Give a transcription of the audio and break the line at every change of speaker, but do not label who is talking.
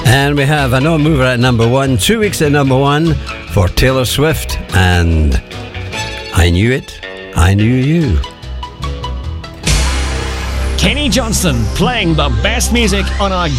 And we have a no mover at number 1, 2 weeks at number 1 for Taylor Swift and I Knew It, I Knew You.
Kenny Johnston playing the best music on a